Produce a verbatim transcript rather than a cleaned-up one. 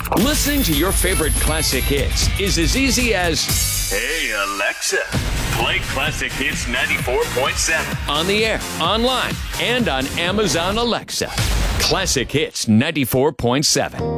Listening to your favorite classic hits is as easy as, "Hey, Alexa, play Classic Hits ninety-four point seven." On the air, online, and on Amazon Alexa. Classic Hits ninety-four point seven.